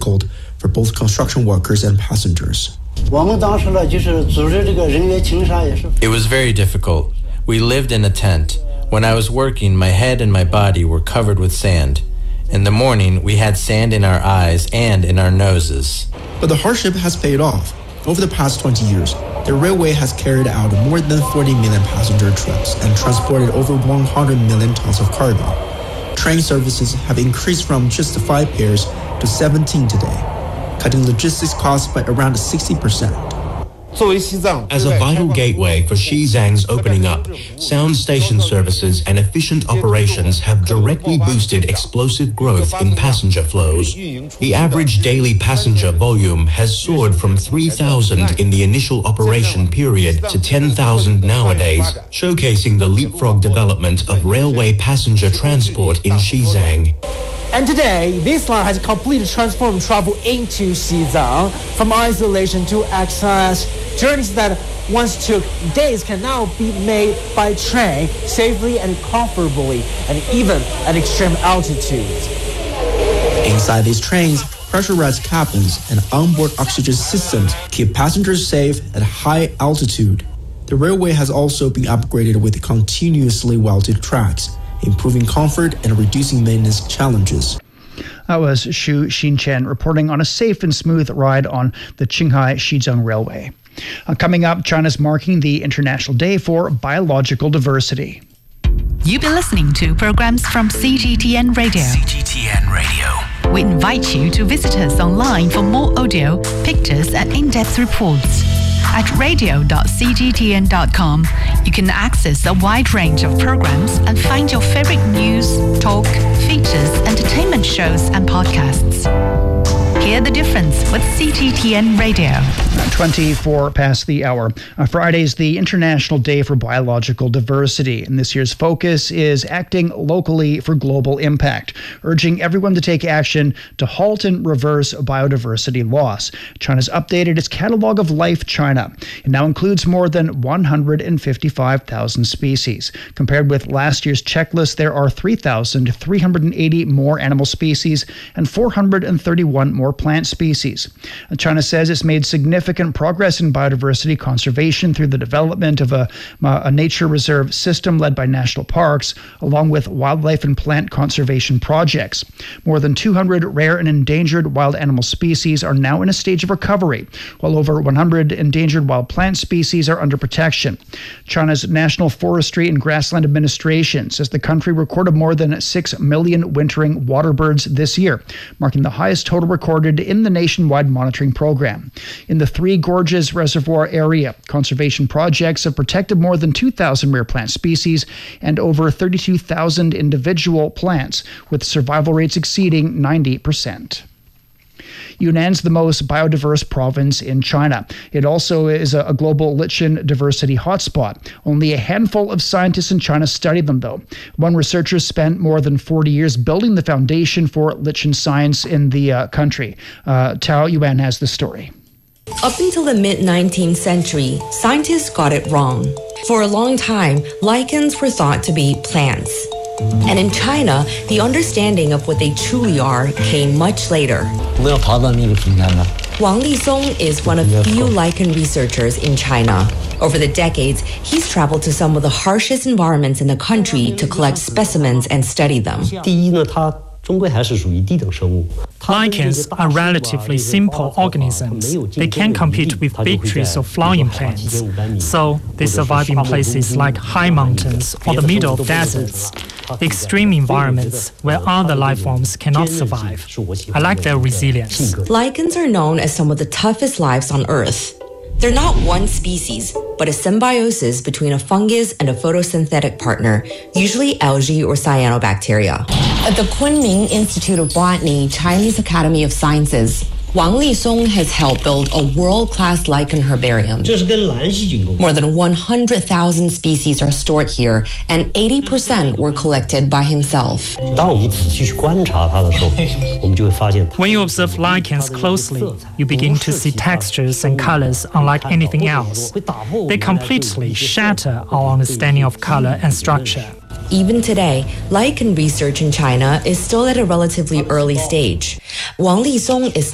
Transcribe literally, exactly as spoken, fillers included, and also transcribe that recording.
difficult for both construction workers and passengers. It was very difficult. We lived in a tent. When I was working, my head and my body were covered with sand. In the morning, we had sand in our eyes and in our noses. But the hardship has paid off. Over the past twenty years, the railway has carried out more than forty million passenger trips and transported over one hundred million tons of cargo. Train services have increased from just five pairs to seventeen today, cutting logistics costs by around sixty percent. As a vital gateway for Xizang's opening up, sound station services and efficient operations have directly boosted explosive growth in passenger flows. The average daily passenger volume has soared from three thousand in the initial operation period to ten thousand nowadays, showcasing the leapfrog development of railway passenger transport in Xizang. And today, this line has completely transformed travel into Xizang. From isolation to access, journeys that once took days can now be made by train safely and comfortably, and even at extreme altitudes. Inside these trains, pressurized cabins and onboard oxygen systems keep passengers safe at high altitude. The railway has also been upgraded with continuously welded tracks, improving comfort and reducing maintenance challenges. That was Xu Xinchen reporting on a safe and smooth ride on the Qinghai-Xizang Railway. Uh, coming up, China's marking the International Day for Biological Diversity. You've been listening to programs from C G T N Radio. C G T N Radio. We invite you to visit us online for more audio, pictures, and in-depth reports. At radio dot c g t n dot com, you can access a wide range of programs and find your favorite news, talk, features, entertainment shows, and podcasts. Hear the difference with C G T N Radio. twenty-four past the hour. Uh, Friday is the International Day for Biological Diversity, and this year's focus is acting locally for global impact, urging everyone to take action to halt and reverse biodiversity loss. China's updated its Catalog of Life China. It now includes more than one hundred fifty-five thousand species. Compared with last year's checklist, there are three thousand three hundred eighty more animal species and four hundred thirty-one more plant species. China says it's made significant progress in biodiversity conservation through the development of a, a nature reserve system led by national parks, along with wildlife and plant conservation projects. More than two hundred rare and endangered wild animal species are now in a stage of recovery, while over one hundred endangered wild plant species are under protection. China's National Forestry and Grassland Administration says the country recorded more than six million wintering water birds this year, marking the highest total recorded in the nationwide monitoring program. In the Three Gorges Reservoir area, conservation projects have protected more than two thousand rare plant species and over thirty-two thousand individual plants, with survival rates exceeding ninety percent. Yunnan's the most biodiverse province in China. It also is a global lichen diversity hotspot. Only a handful of scientists in China study them, though. One researcher spent more than forty years building the foundation for lichen science in the uh, country. Uh, Tao Yuan has the story. Up until the mid nineteenth century, scientists got it wrong. For a long time, lichens were thought to be plants. And in China, the understanding of what they truly are came much later. Wang Lisong is one of few lichen researchers in China. Over the decades, he's traveled to some of the harshest environments in the country to collect specimens and study them. Lichens are relatively simple organisms. They can compete with big trees or flowering plants. So they survive in places like high mountains or the middle of deserts, extreme environments where other life forms cannot survive. I like their resilience. Lichens are known as some of the toughest lives on Earth. They're not one species, but a symbiosis between a fungus and a photosynthetic partner, usually algae or cyanobacteria. At the Kunming Institute of Botany, Chinese Academy of Sciences, Wang Lisong has helped build a world-class lichen herbarium. More than one hundred thousand species are stored here, and eighty percent were collected by himself. When you observe lichens closely, you begin to see textures and colors unlike anything else. They completely shatter our understanding of color and structure. Even today, lichen research in China is still at a relatively early stage. Wang Lisong is